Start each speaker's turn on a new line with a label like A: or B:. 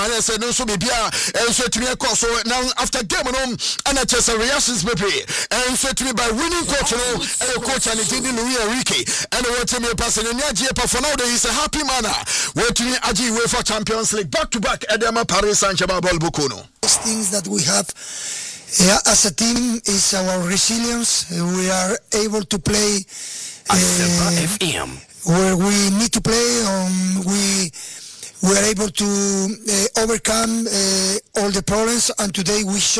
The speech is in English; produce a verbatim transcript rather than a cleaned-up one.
A: and I said no so be bia and so to me so now after game no and I just reactions be and so to me by winning coach no and coach and Didi Louis Enrique and what me pass in the for now there is a happy manner where to me aji UEFA Champions League back to back Edema Paris Saint-Germain ball bukono.
B: Things that we have yeah, as a team is our resilience. We are able to play uh,
C: F M
B: where we need to play. Um, we we are able to uh, overcome uh, all the problems, and today we show